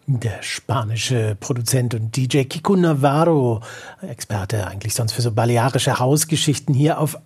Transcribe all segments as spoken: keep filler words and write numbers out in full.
Der spanische Produzent und D J Kiko Navarro, Experte eigentlich sonst für so balearische Hausgeschichten, hier auf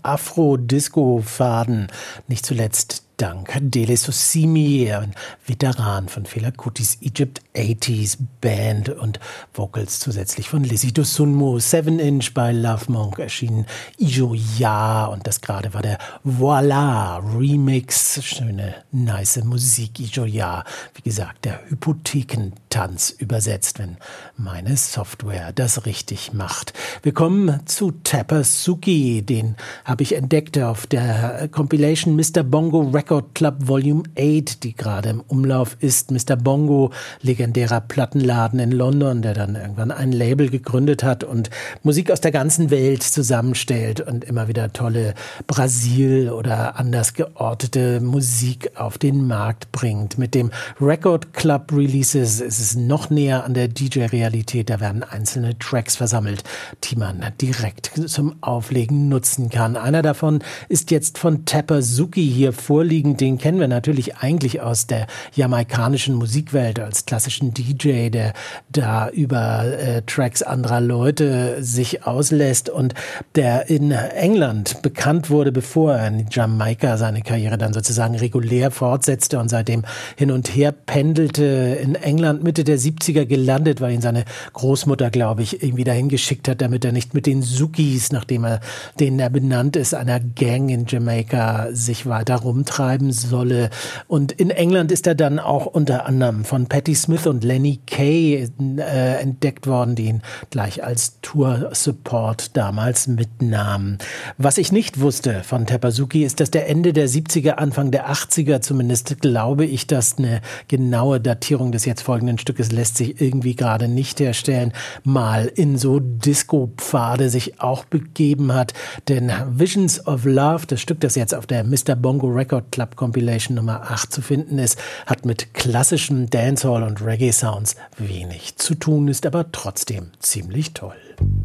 Afro-Disco-Faden. Nicht zuletzt dank Dele Sosimi, ein Veteran von Fela Kutis Egypt achtziger Band und Vocals zusätzlich von Lizzy Dosunmu. Seven Inch bei Love Monk erschienen Ijo Ya und das gerade war der Voila Remix. Schöne, nice Musik, Ijo Ya. Wie gesagt, der Hypothekentanz übersetzt, wenn meine Software das richtig macht. Wir kommen zu Tapasuki, den habe ich entdeckt auf der Compilation Mister Bongo Record Club Volume acht, die gerade im Umlauf ist. Mister Bongo, legendärer Plattenladen in London, der dann irgendwann ein Label gegründet hat und Musik aus der ganzen Welt zusammenstellt und immer wieder tolle Brasil- oder anders geortete Musik auf den Markt bringt. Mit dem Record Club Releases ist es noch näher an der D J-Realität. Da werden einzelne Tracks versammelt, die man direkt zum Auflegen nutzen kann. Einer davon ist jetzt von Tapasuki hier vorliegend. Den kennen wir natürlich eigentlich aus der jamaikanischen Musikwelt als klassischen D J, der da über äh, Tracks anderer Leute sich auslässt und der in England bekannt wurde, bevor er in Jamaika seine Karriere dann sozusagen regulär fortsetzte und seitdem hin und her pendelte. In England Mitte der siebziger gelandet, weil ihn seine Großmutter, glaube ich, irgendwie dahin geschickt hat, damit er nicht mit den Sukis, nachdem er denen er benannt ist, einer Gang in Jamaika sich weiter rumtreiben solle. Und in England ist er dann auch unter anderem von Patti Smith und Lenny Kaye äh, entdeckt worden, die ihn gleich als Tour-Support damals mitnahmen. Was ich nicht wusste von Tapasuki ist, dass der Ende der siebziger, Anfang der achtziger, zumindest glaube ich, dass eine genaue Datierung des jetzt folgenden Stückes lässt sich irgendwie gerade nicht herstellen, mal in so Disco-Pfade sich auch begeben hat. Denn Visions of Love, das Stück, das jetzt auf der Mister Bongo Record Club Compilation Nummer acht zu finden ist, hat mit klassischem Dancehall und Reggae-Sounds wenig zu tun, ist aber trotzdem ziemlich toll.